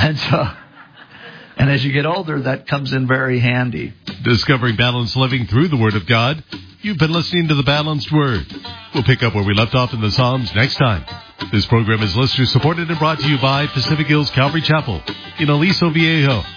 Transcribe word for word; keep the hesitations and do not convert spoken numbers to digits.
And so, and as you get older, that comes in very handy. Discovering balanced living through the Word of God. You've been listening to The Balanced Word. We'll pick up where we left off in the Psalms next time. This program is listener supported and brought to you by Pacific Hills Calvary Chapel in Aliso Viejo.